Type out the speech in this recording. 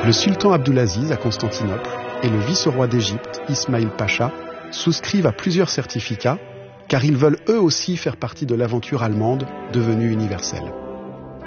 Le sultan Abdulaziz à Constantinople et le vice-roi d'Égypte, Ismaïl Pacha, souscrivent à plusieurs certificats car ils veulent eux aussi faire partie de l'aventure allemande devenue universelle.